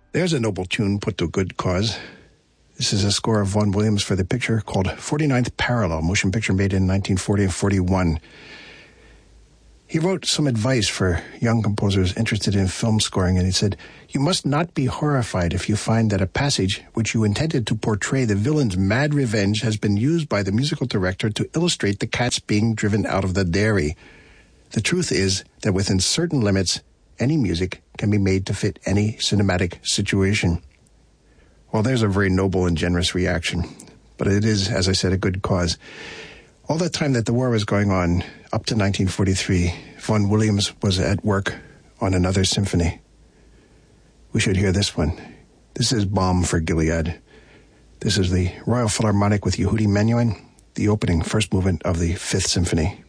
There's a noble tune put to a good cause. This is a score of Vaughan Williams for the picture called 49th Parallel, motion picture made in 1940 and 41. He wrote some advice for young composers interested in film scoring, and he said, "You must not be horrified if you find that a passage which you intended to portray the villain's mad revenge has been used by the musical director to illustrate the cats being driven out of the dairy. The truth is that within certain limits, any music can be made to fit any cinematic situation." Well, there's a very noble and generous reaction, but it is, as I said, a good cause. All that time that the war was going on, up to 1943, Vaughan Williams was at work on another symphony. We should hear this one. This is Balm for Gilead. This is the Royal Philharmonic with Yehudi Menuhin, the opening first movement of the Fifth Symphony.